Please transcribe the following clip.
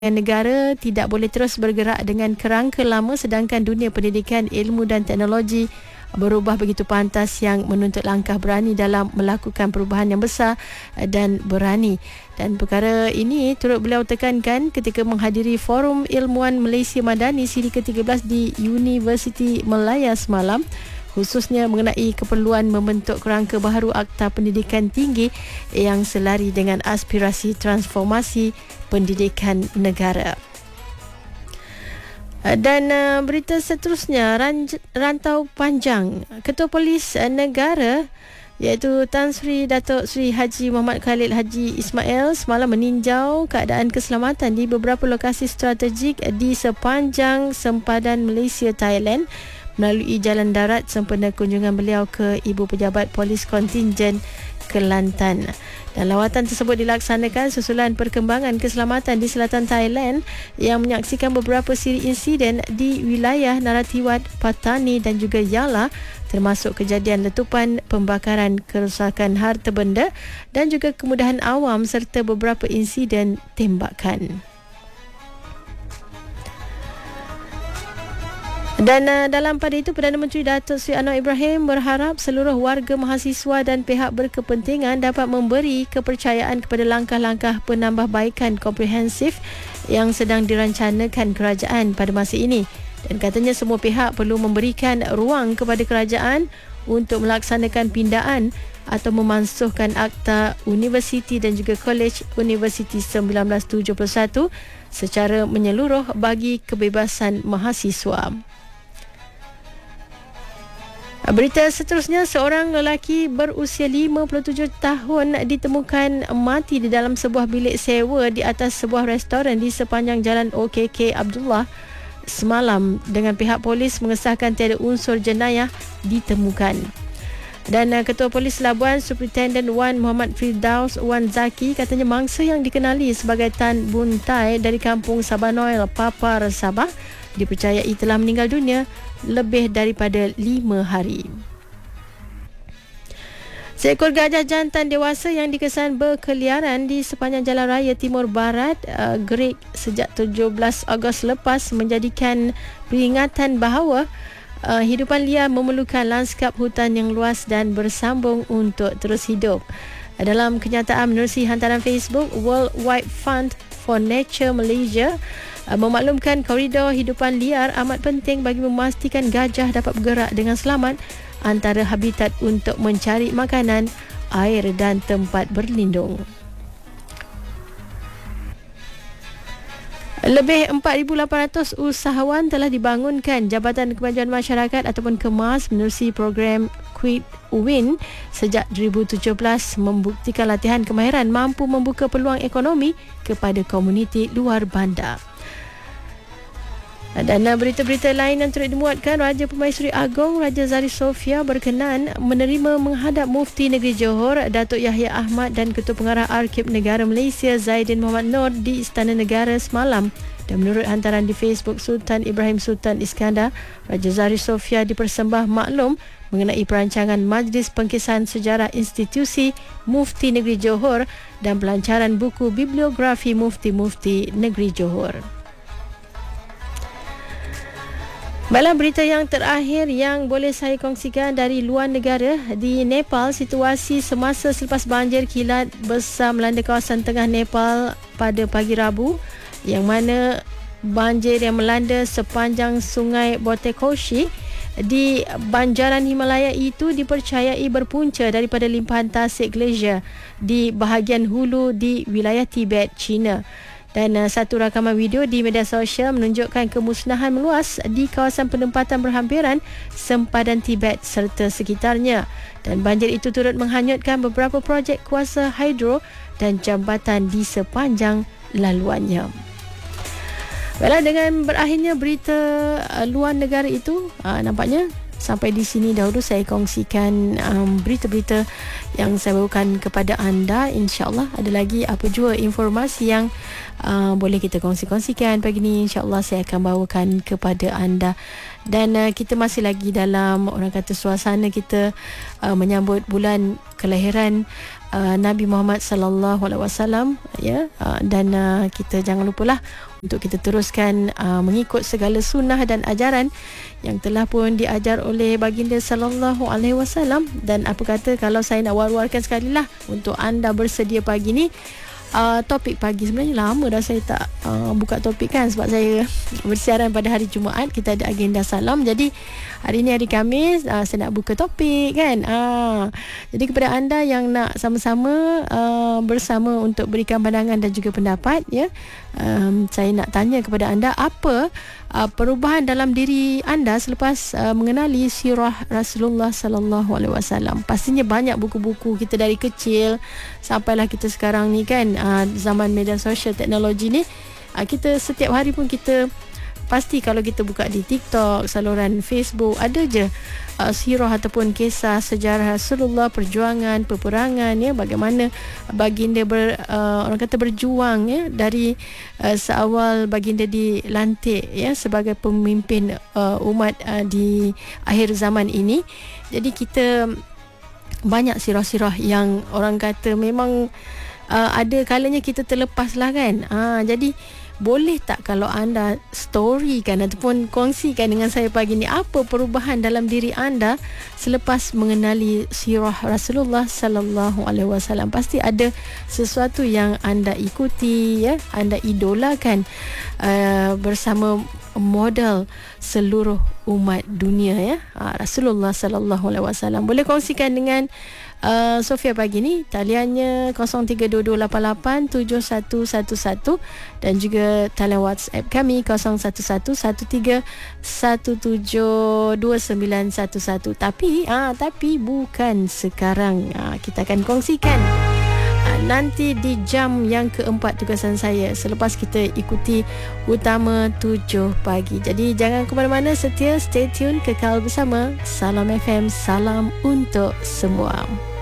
negara tidak boleh terus bergerak dengan kerangka lama, sedangkan dunia pendidikan, ilmu dan teknologi berubah begitu pantas yang menuntut langkah berani dalam melakukan perubahan yang besar dan berani. Dan perkara ini turut beliau tekankan ketika menghadiri Forum Ilmuwan Malaysia Madani siri ke-13 di Universiti Malaya semalam, khususnya mengenai keperluan membentuk kerangka baharu Akta Pendidikan Tinggi yang selari dengan aspirasi transformasi pendidikan negara. Dan berita seterusnya, rantau panjang. Ketua Polis Negara iaitu Tan Sri Datuk Sri Haji Muhammad Khalid Haji Ismail semalam meninjau keadaan keselamatan di beberapa lokasi strategik di sepanjang sempadan Malaysia-Thailand melalui jalan darat sempena kunjungan beliau ke Ibu Pejabat Polis Kontingen Kelantan. Dan lawatan tersebut dilaksanakan susulan perkembangan keselamatan di selatan Thailand yang menyaksikan beberapa siri insiden di wilayah Narathiwat, Patani dan juga Yala, termasuk kejadian letupan, pembakaran, kerosakan harta benda dan juga kemudahan awam serta beberapa insiden tembakan. Dan dalam pada itu, Perdana Menteri Datuk Seri Anwar Ibrahim berharap seluruh warga, mahasiswa dan pihak berkepentingan dapat memberi kepercayaan kepada langkah-langkah penambahbaikan komprehensif yang sedang dirancanakan kerajaan pada masa ini. Dan katanya semua pihak perlu memberikan ruang kepada kerajaan untuk melaksanakan pindaan atau memansuhkan Akta Universiti dan juga Kolej Universiti 1971 secara menyeluruh bagi kebebasan mahasiswa. Berita seterusnya, seorang lelaki berusia 57 tahun ditemukan mati di dalam sebuah bilik sewa di atas sebuah restoran di sepanjang jalan OKK Abdullah semalam, dengan pihak polis mengesahkan tiada unsur jenayah ditemukan. Dan Ketua Polis Labuan Superintendent Wan Muhammad Firdaus Wan Zaki katanya mangsa yang dikenali sebagai Tan Bun Tai dari kampung Sabanoil, Papar, Sabah dipercayai telah meninggal dunia lebih daripada 5 hari. Seekor gajah jantan dewasa yang dikesan berkeliaran di sepanjang Jalan Raya Timur Barat Greig sejak 17 Ogos lepas menjadikan peringatan bahawa hidupan liar memerlukan lanskap hutan yang luas dan bersambung untuk terus hidup. Dalam kenyataan menerusi hantaran Facebook, World Wide Fund for Nature Malaysia memaklumkan koridor hidupan liar amat penting bagi memastikan gajah dapat bergerak dengan selamat antara habitat untuk mencari makanan, air dan tempat berlindung. Lebih 4,800 usahawan telah dibangunkan Jabatan Kemajuan Masyarakat ataupun KEMAS menerusi program Quick Win sejak 2017, membuktikan latihan kemahiran mampu membuka peluang ekonomi kepada komuniti luar bandar. Dan berita-berita lain yang turut dimuatkan, Raja Pemaisuri Agong Raja Zari Sofia berkenan menerima menghadap Mufti Negeri Johor Datuk Yahya Ahmad dan Ketua Pengarah Arkib Negara Malaysia Zaidin Muhammad Noor di Istana Negara semalam. Dan menurut hantaran di Facebook Sultan Ibrahim Sultan Iskandar, Raja Zari Sofia dipersembah maklum mengenai perancangan Majlis Pengkisahan Sejarah Institusi Mufti Negeri Johor dan pelancaran buku bibliografi Mufti-Mufti Negeri Johor. Baiklah, berita yang terakhir yang boleh saya kongsikan dari luar negara. Di Nepal, situasi semasa selepas banjir kilat besar melanda kawasan tengah Nepal pada pagi Rabu, yang mana banjir yang melanda sepanjang sungai Botekoshi di banjaran Himalaya itu dipercayai berpunca daripada limpahan tasik glacier di bahagian hulu di wilayah Tibet, China. Dan satu rakaman video di media sosial menunjukkan kemusnahan meluas di kawasan penempatan berhampiran sempadan Tibet serta sekitarnya. Dan banjir itu turut menghanyutkan beberapa projek kuasa hidro dan jambatan di sepanjang laluannya. Baiklah, dengan berakhirnya berita luar negara itu, nampaknya sampai di sini dahulu saya kongsikan berita-berita yang saya bawakan kepada anda. InsyaAllah ada lagi apa jua informasi yang boleh kita kongsi-kongsikan pagi ni. InsyaAllah saya akan bawakan kepada anda. Dan kita masih lagi dalam, orang kata, suasana kita menyambut bulan kelahiran Nabi Muhammad sallallahu alaihi wasallam, ya. Dan kita jangan lupalah untuk kita teruskan mengikut segala sunnah dan ajaran yang telah pun diajar oleh baginda sallallahu alaihi wasallam. Dan apa kata kalau saya nak war-warkan sekali lah untuk anda bersedia pagi ni, topik pagi sebenarnya lama dah saya tak buka topik kan, sebab saya bersiaran pada hari Jumaat, kita ada agenda salam. Jadi hari ni hari Khamis, saya nak buka topik kan. Jadi kepada anda yang nak sama-sama bersama untuk berikan pandangan dan juga pendapat, ya, saya nak tanya kepada anda, apa perubahan dalam diri anda selepas mengenali sirah Rasulullah sallallahu alaihi wasallam. Pastinya banyak buku-buku kita dari kecil sampailah kita sekarang ni kan, zaman media sosial, teknologi ni, kita setiap hari pun kita pasti kalau kita buka di TikTok, saluran Facebook, ada je sirah ataupun kisah sejarah Rasulullah, perjuangan, peperangan, ya, bagaimana baginda orang kata berjuang, ya, dari seawal baginda dilantik, ya, sebagai pemimpin umat di akhir zaman ini. Jadi kita banyak sirah-sirah yang orang kata memang ada kalanya kita terlepas lah kan. Jadi boleh tak kalau anda storykan ataupun kongsikan dengan saya pagi ni, apa perubahan dalam diri anda selepas mengenali sirah Rasulullah sallallahu alaihi wasallam. Pasti ada sesuatu yang anda ikuti, ya, anda idolakan bersama model seluruh umat dunia, ya, Rasulullah sallallahu alaihi wasallam. Boleh kongsikan dengan Sofia pagi ni. Taliannya 0322887111 dan juga talian WhatsApp kami 0113172911. Tapi bukan sekarang. Kita akan kongsikan nanti di jam yang keempat tugasan saya, selepas kita ikuti utama 7 pagi. Jadi jangan ke mana-mana, setia, stay tune, kekal bersama Salam FM, salam untuk semua.